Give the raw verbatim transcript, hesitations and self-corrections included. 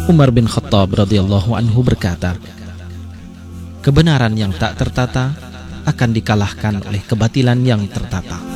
Umar bin Khattab radhiyallahu anhu berkata, kebenaran yang tak tertata akan dikalahkan oleh kebatilan yang tertata.